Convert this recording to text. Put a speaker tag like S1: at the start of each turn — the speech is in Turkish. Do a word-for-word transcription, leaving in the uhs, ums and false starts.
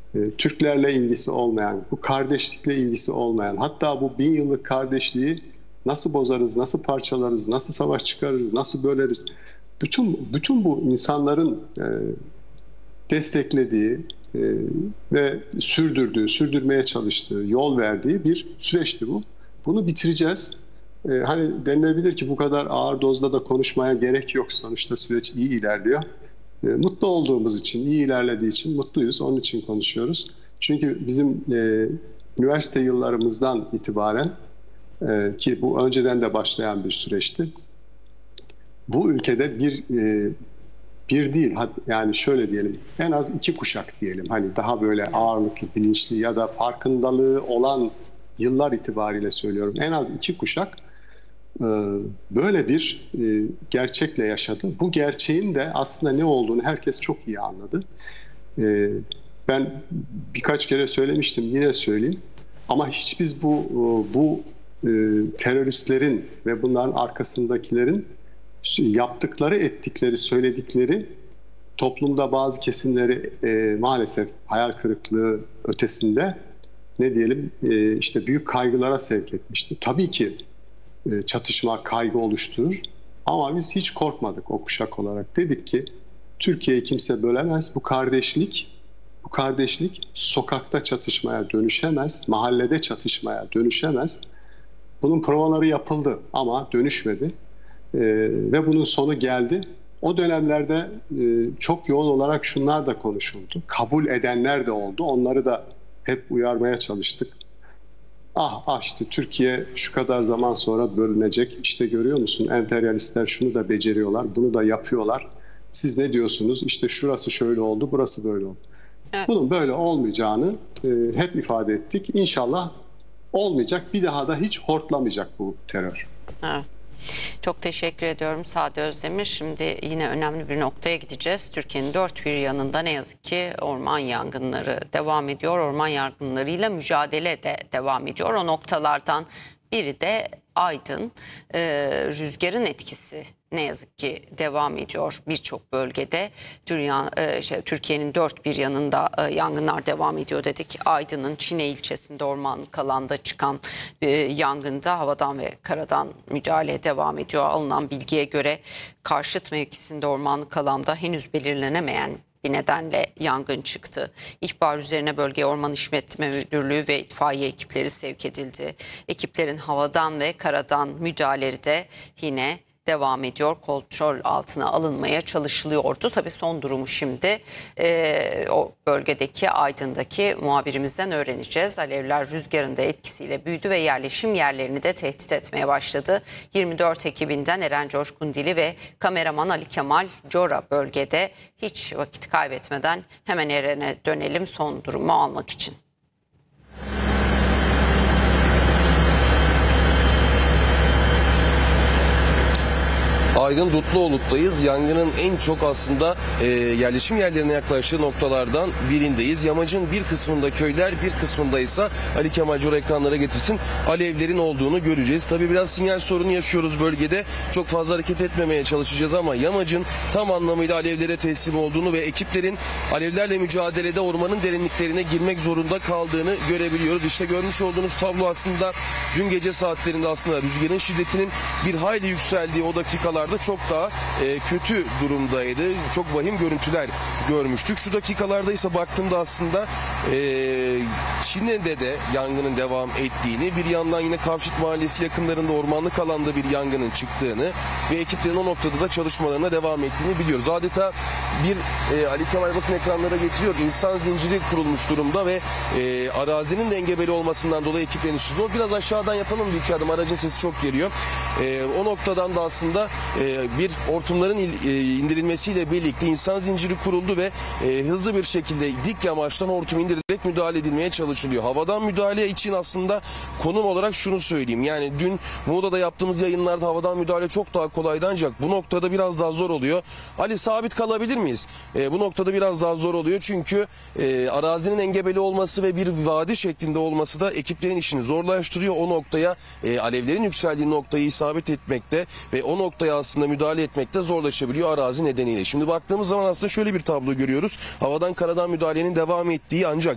S1: e, Türklerle ilgisi olmayan, bu kardeşlikle ilgisi olmayan, hatta bu bin yıllık kardeşliği nasıl bozarız, nasıl parçalarız, nasıl savaş çıkarırız, nasıl böleriz? Bütün bütün bu insanların e, desteklediği e, ve sürdürdüğü, sürdürmeye çalıştığı, yol verdiği bir süreçti bu. Bunu bitireceğiz. E, hani denilebilir ki bu kadar ağır dozda da konuşmaya gerek yok. Sonuçta süreç iyi ilerliyor. E, mutlu olduğumuz için, iyi ilerlediği için mutluyuz. Onun için konuşuyoruz. Çünkü bizim e, üniversite yıllarımızdan itibaren e, ki bu önceden de başlayan bir süreçti. Bu ülkede bir e, bir değil, yani şöyle diyelim, en az iki kuşak diyelim. Hani daha böyle ağırlıklı, bilinçli ya da farkındalığı olan yıllar itibariyle söylüyorum. En az iki kuşak e, böyle bir e, gerçekle yaşadı. Bu gerçeğin de aslında ne olduğunu herkes çok iyi anladı. E, ben birkaç kere söylemiştim, yine söyleyeyim. Ama hiç biz bu bu e, teröristlerin ve bunların arkasındakilerin yaptıkları, ettikleri, söyledikleri toplumda bazı kesimleri e, maalesef hayal kırıklığı ötesinde ne diyelim e, işte büyük kaygılara sevk etmişti. Tabii ki e, çatışma kaygı oluşturur ama biz hiç korkmadık o kuşak olarak. Dedik ki Türkiye'yi kimse bölemez. Bu kardeşlik, bu kardeşlik sokakta çatışmaya dönüşemez, mahallede çatışmaya dönüşemez. Bunun provaları yapıldı ama dönüşmedi. Ee, ve bunun sonu geldi. O dönemlerde e, çok yoğun olarak şunlar da konuşuldu. Kabul edenler de oldu. Onları da hep uyarmaya çalıştık. Ah ah işte Türkiye şu kadar zaman sonra bölünecek. İşte görüyor musun, emperyalistler şunu da beceriyorlar, bunu da yapıyorlar. Siz ne diyorsunuz? İşte şurası şöyle oldu, burası böyle oldu.
S2: Evet.
S1: Bunun böyle olmayacağını e, hep ifade ettik. İnşallah olmayacak. Bir daha da hiç hortlamayacak bu terör.
S2: Evet. Çok teşekkür ediyorum Sade Özdemir. Şimdi yine önemli bir noktaya gideceğiz. Türkiye'nin dört bir yanında ne yazık ki orman yangınları devam ediyor. Orman yangınlarıyla mücadele de devam ediyor. O noktalardan biri de Aydın. Ee, rüzgarın etkisi ne yazık ki devam ediyor birçok bölgede. Dünya, e, işte, Türkiye'nin dört bir yanında e, yangınlar devam ediyor dedik. Aydın'ın Çine ilçesinde ormanlık alanda çıkan e, yangında havadan ve karadan müdahale devam ediyor. Alınan bilgiye göre Karşıt mevkisinde ormanlık alanda henüz belirlenemeyen bir nedenle yangın çıktı. İhbar üzerine bölgeye Orman İşletme Müdürlüğü ve itfaiye ekipleri sevk edildi. Ekiplerin havadan ve karadan müdahaleleri de yine devam ediyor. Kontrol altına alınmaya çalışılıyordu. Tabii son durumu şimdi e, o bölgedeki Aydın'daki muhabirimizden öğreneceğiz. Alevler rüzgarın da etkisiyle büyüdü ve yerleşim yerlerini de tehdit etmeye başladı. yirmi dört ekibinden Eren Coşkundili ve kameraman Ali Kemal Cora bölgede. Hiç vakit kaybetmeden hemen Eren'e dönelim son durumu almak için.
S3: Aydın Dutluoluk'tayız. Yangının en çok aslında e, yerleşim yerlerine yaklaştığı noktalardan birindeyiz. Yamacın bir kısmında köyler, bir kısmında ise Ali Kemal Cora ekranlara getirsin, alevlerin olduğunu göreceğiz. Tabii biraz sinyal sorunu yaşıyoruz bölgede. Çok fazla hareket etmemeye çalışacağız ama yamacın tam anlamıyla alevlere teslim olduğunu ve ekiplerin alevlerle mücadelede ormanın derinliklerine girmek zorunda kaldığını görebiliyoruz. İşte görmüş olduğunuz tablo aslında dün gece saatlerinde aslında rüzgarın şiddetinin bir hayli yükseldiği o dakikalar çok daha e, kötü durumdaydı. Çok vahim görüntüler görmüştük. Şu dakikalarda ise baktığımda aslında e, Çin'de de yangının devam ettiğini, bir yandan yine Kavşit Mahallesi yakınlarında ormanlık alanda bir yangının çıktığını ve ekiplerin o noktada da çalışmalarına devam ettiğini biliyoruz. Adeta bir e, Ali Kemal bakın ekranlara getiriyor. İnsan zinciri kurulmuş durumda ve e, arazinin de engebeli olmasından dolayı ekiplerin işi zor. Biraz aşağıdan yapalım bir iki adım. Aracın sesi çok geliyor. E, o noktadan da aslında bir hortumların indirilmesiyle birlikte insan zinciri kuruldu ve hızlı bir şekilde dik yamaçtan hortum indirilerek müdahale edilmeye çalışılıyor. Havadan müdahale için aslında konum olarak şunu söyleyeyim. Yani dün Muğla'da yaptığımız yayınlarda havadan müdahale çok daha kolaydı ancak bu noktada biraz daha zor oluyor. Ali sabit kalabilir miyiz? Bu noktada biraz daha zor oluyor çünkü arazinin engebeli olması ve bir vadi şeklinde olması da ekiplerin işini zorlaştırıyor. O noktaya alevlerin yükseldiği noktayı isabet etmekte ve o noktaya aslında müdahale etmekte zorlaşabiliyor arazi nedeniyle. Şimdi baktığımız zaman aslında şöyle bir tablo görüyoruz. Havadan karadan müdahalenin devam ettiği ancak